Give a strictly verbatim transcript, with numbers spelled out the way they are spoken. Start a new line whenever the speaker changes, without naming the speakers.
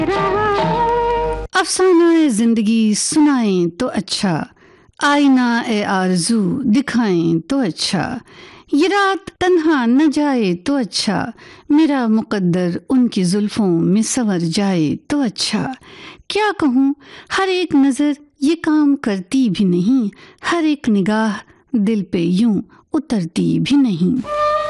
अफसाना जिंदगी सुनाएं तो अच्छा, आईना ए आरज़ू दिखाएं तो अच्छा, ये रात तन्हा न जाए तो अच्छा, मेरा मुकद्दर उनकी जुल्फों में संवर जाए तो अच्छा। क्या कहूँ, हर एक नज़र ये काम करती भी नहीं, हर एक निगाह दिल पे यूं उतरती भी नहीं।